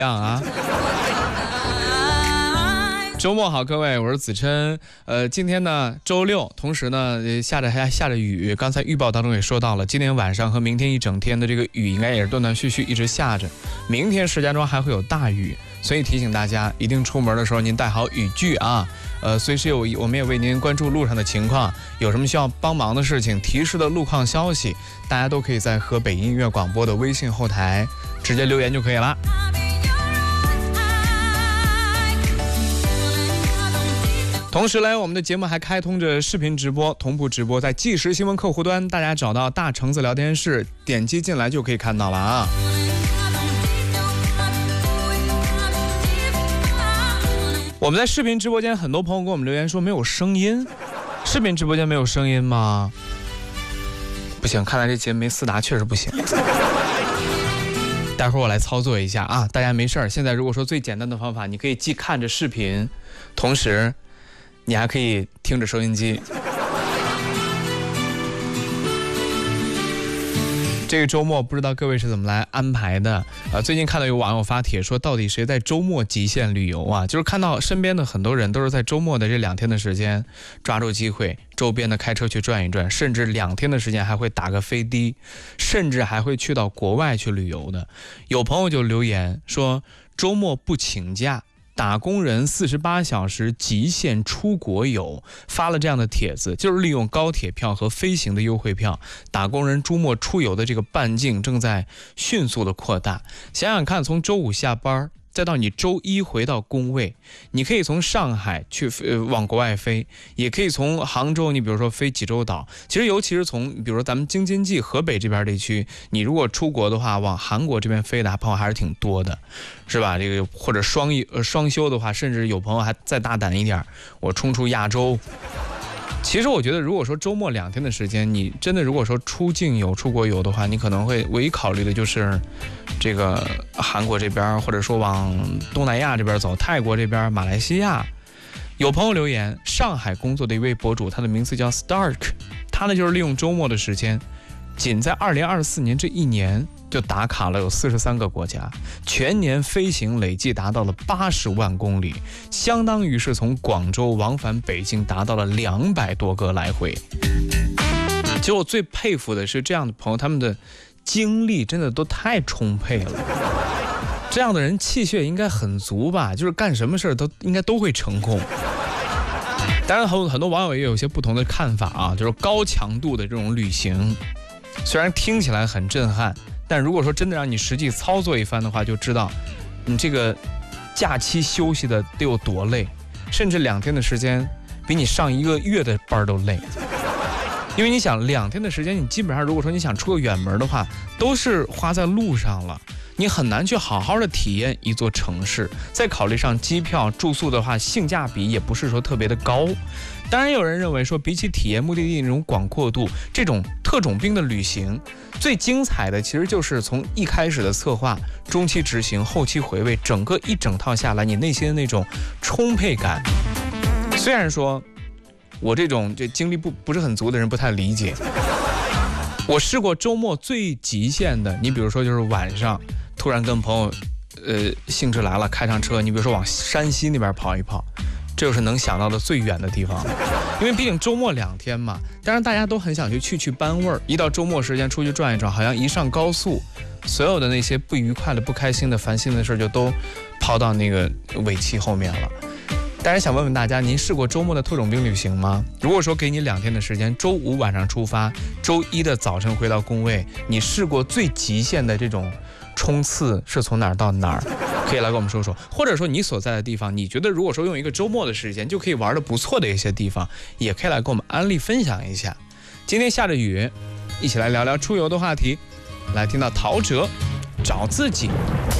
样啊。周末好，各位，我是子琛。今天呢周六，同时呢下着雨。刚才预报当中也说到了，今天晚上和明天一整天的这个雨应该也是断断续续一直下着。明天石家庄还会有大雨，所以提醒大家一定出门的时候您带好雨具啊。随时我们也为您关注路上的情况，有什么需要帮忙的事情、提示的路况消息，大家都可以在河北音乐广播的微信后台直接留言就可以了。同时呢，我们的节目还开通着视频直播，同步直播在即时新闻客户端，大家找到大橙子聊天室，点击进来就可以看到了啊。我们在视频直播间，很多朋友给我们留言说没有声音，视频直播间没有声音吗？不行，看来这节目没4达确实不行。待会儿我来操作一下啊，大家没事儿。现在如果说最简单的方法，你可以既看着视频，同时你还可以听着收音机。这个周末不知道各位是怎么来安排的最近看到有网友发帖说，到底谁在周末极限旅游啊？就是看到身边的很多人都是在周末的这2天的时间抓住机会，周边的开车去转一转，甚至2天的时间还会打个飞的，甚至还会去到国外去旅游的。有朋友就留言说，周末不请假，打工人48小时极限出国游，发了这样的帖子，就是利用高铁票和飞行的优惠票，打工人周末出游的这个半径正在迅速的扩大。想想看，从周5下班再到你周1回到工位，你可以从上海去往国外飞，也可以从杭州你比如说飞济州岛。其实尤其是从比如说咱们京津冀河北这边地区，你如果出国的话，往韩国这边飞的朋友还是挺多的，是吧？这个或者双休的话，甚至有朋友还再大胆一点，我冲出亚洲。其实我觉得，如果说周末2天的时间，你真的如果说出境游、出国游的话，你可能会唯一考虑的就是这个韩国这边，或者说往东南亚这边走，泰国这边、马来西亚。有朋友留言，上海工作的一位博主，他的名字叫 Stark， 他呢就是利用周末的时间，仅在2024年这1年就打卡了有43个国家，全年飞行累计达到了80万公里，相当于是从广州往返北京达到了200多个来回。其实我最佩服的是这样的朋友，他们的精力真的都太充沛了。这样的人气血应该很足吧，就是干什么事都应该都会成功。当然很多网友也有一些不同的看法啊，就是高强度的这种旅行，虽然听起来很震撼，但如果说真的让你实际操作一番的话，就知道你这个假期休息的得有多累，甚至2天的时间比你上1个月的班都累。因为你想2天的时间，你基本上如果说你想出个远门的话，都是花在路上了，你很难去好好的体验一座城市。再考虑上机票住宿的话，性价比也不是说特别的高。当然有人认为说，比起体验目的地那种广阔度，这种特种兵的旅行最精彩的其实就是从一开始的策划、中期执行、后期回味，整个一整套下来，你内心的那种充沛感。虽然说我这种精力不是很足的人不太理解，我试过周末最极限的，你比如说就是晚上突然跟朋友兴致来了，开上车，你比如说往山西那边跑一跑，这就是能想到的最远的地方。因为毕竟周末2天嘛，当然大家都很想去班味儿，一到周末时间出去转一转，好像一上高速，所有的那些不愉快的、不开心的、烦心的事就都抛到那个尾气后面了。当然想问问大家，您试过周末的特种兵旅行吗？如果说给你2天的时间，周5晚上出发，周1的早晨回到工位，你试过最极限的这种冲刺是从哪儿到哪儿？可以来跟我们说说。或者说你所在的地方，你觉得如果说用一个周末的时间就可以玩得不错的一些地方，也可以来跟我们安利分享一下。今天下着雨，一起来聊聊出游的话题。来听到陶喆找自己。